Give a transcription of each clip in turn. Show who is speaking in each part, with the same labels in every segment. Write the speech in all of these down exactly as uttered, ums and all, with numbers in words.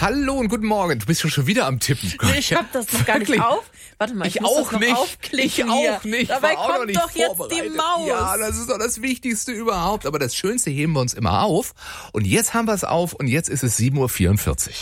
Speaker 1: Hallo und guten Morgen. Du bist ja schon wieder am Tippen.
Speaker 2: Nee, ich hab das noch gar nicht auf. Warte mal, ich,
Speaker 1: ich
Speaker 2: muss
Speaker 1: auch
Speaker 2: das noch
Speaker 1: nicht.
Speaker 2: aufklicken
Speaker 1: Ich
Speaker 2: hier.
Speaker 1: auch nicht.
Speaker 2: Dabei
Speaker 1: War auch noch
Speaker 2: kommt
Speaker 1: nicht
Speaker 2: doch jetzt die Maus.
Speaker 1: Ja, das ist doch das Wichtigste überhaupt. Aber das Schönste heben wir uns immer auf. Und jetzt haben wir es auf und jetzt ist es sieben Uhr vierundvierzig.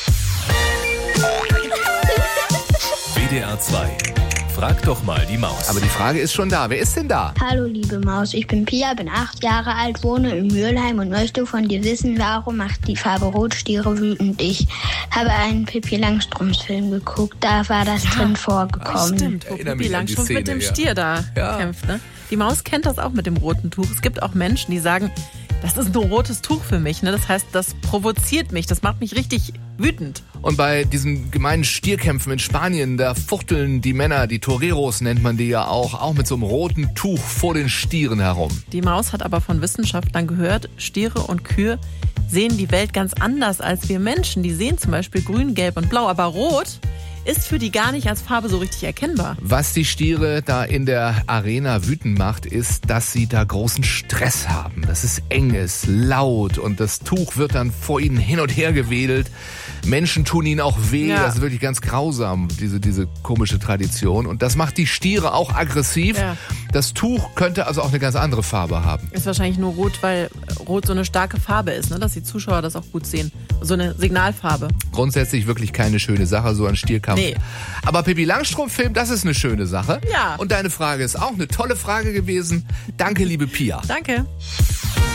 Speaker 3: W D R zwei. Frag doch mal die Maus.
Speaker 1: Aber die Frage ist schon da. Wer ist denn da?
Speaker 4: Hallo liebe Maus, ich bin Pia, bin acht Jahre alt, wohne in Mülheim und möchte von dir wissen, warum macht die Farbe Rot Stiere wütend? Ich habe einen Pippi Langstrumpf Film geguckt, da war das
Speaker 2: Ja,
Speaker 4: drin vorgekommen.
Speaker 2: Stimmt, wo
Speaker 1: Erinnere
Speaker 2: Pippi
Speaker 1: mich an die
Speaker 2: Langstrumpf mit
Speaker 1: Szene,
Speaker 2: dem
Speaker 1: ja.
Speaker 2: Stier da
Speaker 1: Ja.
Speaker 2: kämpft. Ne? Die Maus kennt das auch mit dem roten Tuch. Es gibt auch Menschen, die sagen, das ist ein rotes Tuch für mich. Ne? Das heißt, das provoziert mich, das macht mich richtig wütend.
Speaker 1: Und bei diesen gemeinen Stierkämpfen in Spanien, da fuchteln die Männer, die Toreros nennt man die ja auch, auch mit so einem roten Tuch vor den Stieren herum.
Speaker 2: Die Maus hat aber von Wissenschaftlern gehört, Stiere und Kühe sehen die Welt ganz anders als wir Menschen. Die sehen zum Beispiel grün, gelb und blau, aber rot ist für die gar nicht als Farbe so richtig erkennbar.
Speaker 1: Was die Stiere da in der Arena wütend macht, ist, dass sie da großen Stress haben. Dass es eng ist, laut und das Tuch wird dann vor ihnen hin und her gewedelt. Menschen tun ihnen auch weh,
Speaker 2: Ja.
Speaker 1: das ist wirklich ganz grausam, diese, diese komische Tradition. Und das macht die Stiere auch aggressiv.
Speaker 2: Ja.
Speaker 1: Das Tuch könnte also auch eine ganz andere Farbe haben.
Speaker 2: Ist wahrscheinlich nur rot, weil rot so eine starke Farbe ist, ne? Dass die Zuschauer das auch gut sehen. So eine Signalfarbe.
Speaker 1: Grundsätzlich wirklich keine schöne Sache, so ein Stierkampf.
Speaker 2: Nee.
Speaker 1: Aber Pippi Langstrumpf-Film, das ist eine schöne Sache.
Speaker 2: Ja.
Speaker 1: Und deine Frage ist auch eine tolle Frage gewesen. Danke, liebe Pia.
Speaker 2: Danke.